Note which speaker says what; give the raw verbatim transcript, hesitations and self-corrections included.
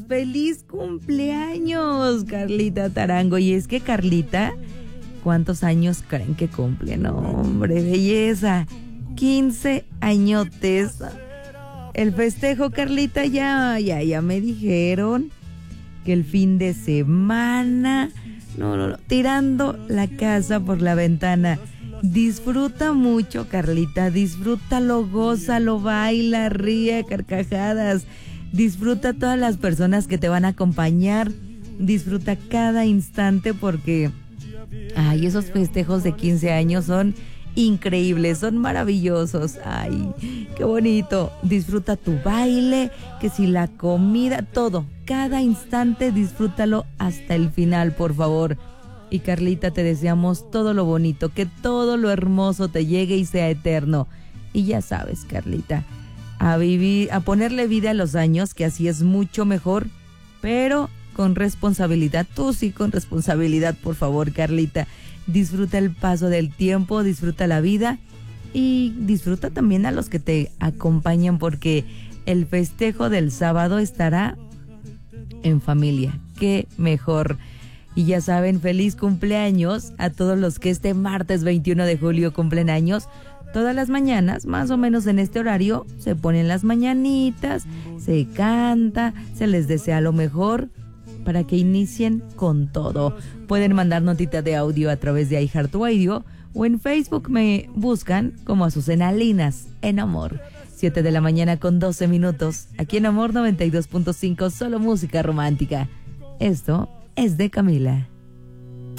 Speaker 1: ¡Feliz cumpleaños, Carlita Tarango! Y es que Carlita, ¿cuántos años creen que cumple? No, hombre, belleza. quince añotes. El festejo, Carlita, ya, ya, ya me dijeron que el fin de semana, no, no, no, tirando la casa por la ventana. Disfruta mucho, Carlita, disfrútalo, gózalo, baila, ríe, carcajadas. Disfruta todas las personas que te van a acompañar. Disfruta cada instante porque, ay, esos festejos de quince años son increíbles, son maravillosos. Ay, qué bonito. Disfruta tu baile, que si la comida, todo, cada instante disfrútalo hasta el final, por favor. Y Carlita, te deseamos todo lo bonito, que todo lo hermoso te llegue y sea eterno. Y ya sabes, Carlita, a vivir, a ponerle vida a los años, que así es mucho mejor, pero con responsabilidad. Tú sí, con responsabilidad, por favor, Carlita. Disfruta el paso del tiempo, disfruta la vida y disfruta también a los que te acompañan, porque el festejo del sábado estará en familia. ¡Qué mejor! Y ya saben, feliz cumpleaños a todos los que este martes veintiuno de julio cumplen años. Todas las mañanas, más o menos en este horario, se ponen las mañanitas, se canta, se les desea lo mejor para que inicien con todo. Pueden mandar notita de audio a través de iHeartRadio o en Facebook me buscan como Azucena Linas en Amor. siete de la mañana con doce minutos, aquí en Amor noventa y dos punto cinco, solo música romántica. Esto es de Camila.